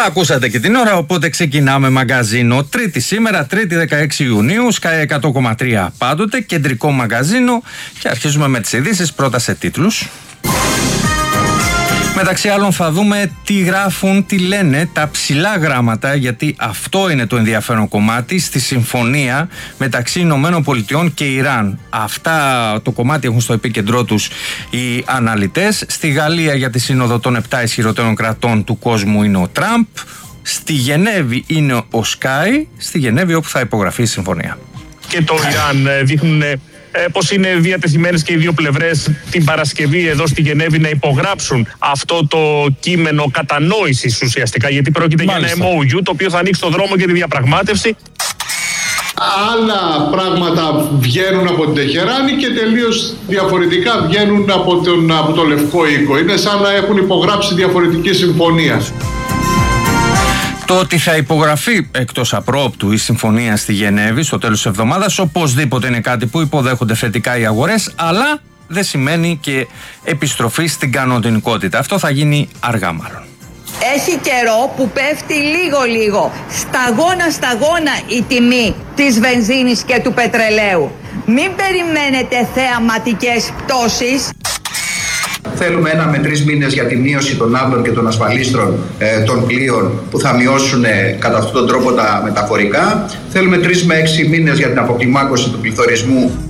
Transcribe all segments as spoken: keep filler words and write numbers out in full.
Ακούσατε και την ώρα, οπότε ξεκινάμε μαγκαζίνο. Τρίτη σήμερα, Τρίτη δεκαέξι Ιουνίου, Sky εκατό κόμμα τρία πάντοτε, κεντρικό μαγκαζίνο. Και αρχίζουμε με τις ειδήσεις, πρώτα σε τίτλους. Μεταξύ άλλων θα δούμε τι γράφουν, τι λένε τα ψηλά γράμματα, γιατί αυτό είναι το ενδιαφέρον κομμάτι στη συμφωνία μεταξύ Ηνωμένων Πολιτειών και Ιράν. Αυτά το κομμάτι έχουν στο επίκεντρό τους οι αναλυτές. Στη Γαλλία για τη σύνοδο των επτά ισχυρότερων κρατών του κόσμου είναι ο Τραμπ. Στη Γενέβη είναι ο Σκάι, στη Γενέβη όπου θα υπογραφεί η συμφωνία. Και το Ιράν δείχνουν Ε, πως είναι διατεθειμένες και οι δύο πλευρές την Παρασκευή εδώ στη Γενέβη να υπογράψουν αυτό το κείμενο κατανόησης ουσιαστικά, γιατί πρόκειται Μάλιστα. για ένα εμ ο γιου το οποίο θα ανοίξει το δρόμο για τη διαπραγμάτευση. Άλλα πράγματα βγαίνουν από την Τεχεράνη και τελείως διαφορετικά βγαίνουν από, τον, από το Λευκό Οίκο. Είναι σαν να έχουν υπογράψει διαφορετική συμφωνία. Το ότι θα υπογραφεί εκτός απρόπτου η συμφωνία στη Γενέβη στο τέλος της εβδομάδας οπωσδήποτε είναι κάτι που υποδέχονται θετικά οι αγορές, αλλά δεν σημαίνει και επιστροφή στην κανονικότητα. Αυτό θα γίνει αργά μάλλον. Έχει καιρό που πέφτει λίγο λίγο, σταγόνα σταγόνα η τιμή της βενζίνης και του πετρελαίου. Μην περιμένετε θεαματικές πτώσεις. Θέλουμε ένα με τρεις μήνες για τη μείωση των άβλων και των ασφαλίστρων ε, των πλοίων που θα μειώσουν ε, κατά αυτόν τον τρόπο τα μεταφορικά. Θέλουμε τρεις με έξι μήνες για την αποκλιμάκωση του πληθωρισμού.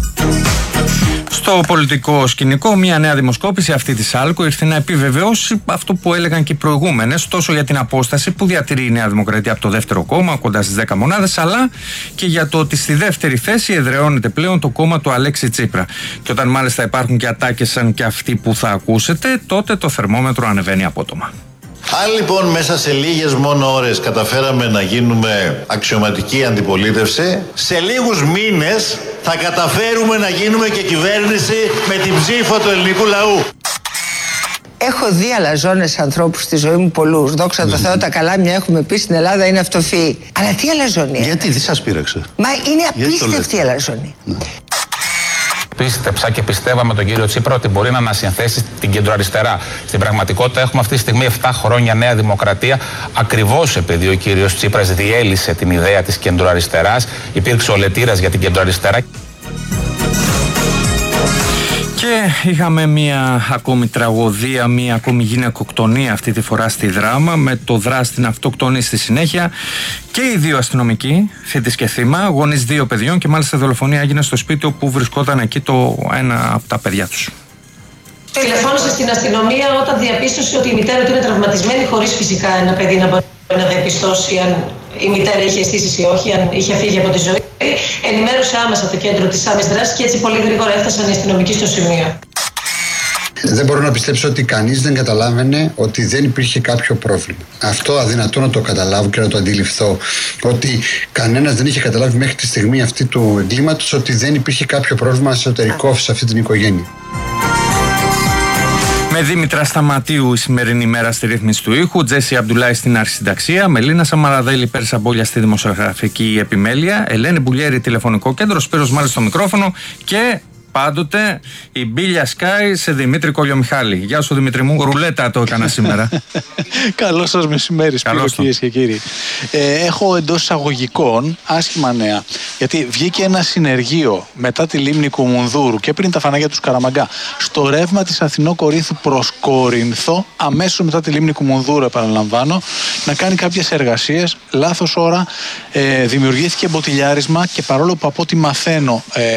Στο πολιτικό σκηνικό, μια νέα δημοσκόπηση αυτή της Άλκο ήρθε να επιβεβαιώσει αυτό που έλεγαν και οι προηγούμενες, τόσο για την απόσταση που διατηρεί η Νέα Δημοκρατία από το δεύτερο κόμμα, κοντά στις δέκα μονάδες, αλλά και για το ότι στη δεύτερη θέση εδραιώνεται πλέον το κόμμα του Αλέξη Τσίπρα. Και όταν μάλιστα υπάρχουν και ατάκες σαν και αυτή που θα ακούσετε, τότε το θερμόμετρο ανεβαίνει απότομα. Αν λοιπόν μέσα σε λίγες μόνο ώρες καταφέραμε να γίνουμε αξιωματική αντιπολίτευση, σε λίγους μήνες θα καταφέρουμε να γίνουμε και κυβέρνηση με την ψήφο του ελληνικού λαού. Έχω δει αλαζόνες ανθρώπους στη ζωή μου πολλούς. Δόξα τω Θεώ, τα καλάμια έχουμε πει στην Ελλάδα είναι αυτοφυή. Αλλά τι αλαζονία. Γιατί, τι σας πείραξε. Μα είναι απίστευτη η αλαζονία. Ναι. Πίστεψα και πιστεύαμε τον κύριο Τσίπρα ότι μπορεί να ανασυνθέσει την κεντροαριστερά. Στην πραγματικότητα έχουμε αυτή τη στιγμή επτά χρόνια Νέα Δημοκρατία, ακριβώς επειδή ο κύριος Τσίπρας διέλυσε την ιδέα της κεντροαριστεράς, υπήρξε ο λετήρας για την κεντροαριστερά. Και είχαμε μία ακόμη τραγωδία, μία ακόμη γυναικοκτονία αυτή τη φορά στη Δράμα, με το δράστη να αυτοκτονεί στη συνέχεια και οι δύο αστυνομικοί, θήτης και θύμα, γονείς δύο παιδιών, και μάλιστα η δολοφονία έγινε στο σπίτι όπου βρισκόταν εκεί το ένα από τα παιδιά τους. Τηλεφώνησε στην αστυνομία όταν διαπίστωσε ότι η μητέρα του είναι τραυματισμένη, χωρίς φυσικά ένα παιδί να μπορεί να διαπιστώσει αν η μητέρα είχε αισθήσεις ή όχι, αν είχε φύγει από τη ζωή. Ενημέρωσε άμεσα το κέντρο της άμεσης δράσης και έτσι πολύ γρήγορα έφτασαν οι αστυνομικοί στο σημείο. Δεν μπορώ να πιστέψω ότι κανείς δεν καταλάβαινε ότι δεν υπήρχε κάποιο πρόβλημα. Αυτό αδυνατό να το καταλάβω και να το αντιληφθώ. Ότι κανένας δεν είχε καταλάβει μέχρι τη στιγμή αυτή του εγκλήματος ότι δεν υπήρχε κάποιο πρόβλημα εσωτερικό σε αυτή την οικογένεια. Με Δήμητρα Σταματίου η σημερινή μέρα στη ρύθμιση του ήχου, Τζέσι Αμπτουλάη στην αρχισυνταξία, Μελίνα Σαμαραδέλη Πέρσα Μπόλια στη δημοσιογραφική επιμέλεια, Ελένη Μπουλιέρη τηλεφωνικό κέντρο, Σπύρος Μάλης στο μικρόφωνο και πάντοτε η Μπίλια Σκάι σε Δημήτρη Κολιομιχάλη. Γεια σου Δημήτρη μου, ρουλέτα το έκανα σήμερα. Καλό σας μεσημέρι, Σπύρο, κυρίες και κύριοι. Ε, έχω εντός εισαγωγικών άσχημα νέα. Γιατί βγήκε ένα συνεργείο μετά τη λίμνη Κουμουνδούρου και πριν τα φανάγια του Σκαραμαγκά στο ρεύμα της Αθηνό Κορίνθου προς Κόρινθο, αμέσως μετά τη λίμνη Κουμουνδούρου, επαναλαμβάνω, να κάνει κάποιες εργασίες. Λάθος ώρα, ε, δημιουργήθηκε μποτιλιάρισμα και παρόλο που από ό,τι μαθαίνω. Ε,